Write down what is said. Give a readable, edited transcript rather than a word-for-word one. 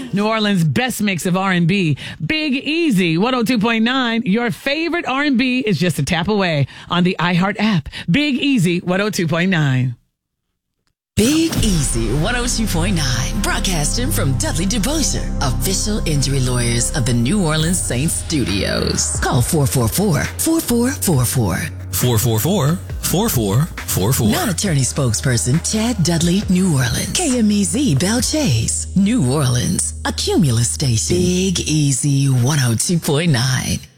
New Orleans' best mix of R&B. Big Easy, 102.9. Your favorite R&B is just a tap away on the iHeart app. Big Easy, 102.9. Big Easy 102.9, broadcasting from Dudley DeBosier, official injury lawyers of the New Orleans Saints studios. Call 444-4444. 444-4444. Non-attorney spokesperson Chad Dudley, New Orleans. KMEZ Belle Chase, New Orleans. A Cumulus station. Big Easy 102.9.